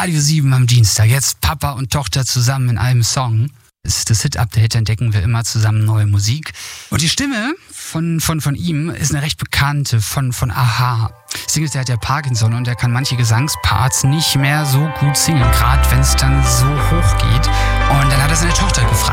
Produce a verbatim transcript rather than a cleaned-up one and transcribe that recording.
Radio sieben am Dienstag. Jetzt Papa und Tochter zusammen in einem Song. Das ist das Hit-Update, entdecken wir immer zusammen neue Musik. Und die Stimme von, von, von ihm ist eine recht bekannte, von, von a-ha. Singles, der hat ja Parkinson und er kann manche Gesangsparts nicht mehr so gut singen, gerade wenn es dann so hoch geht. Und dann hat er seine Tochter gefragt.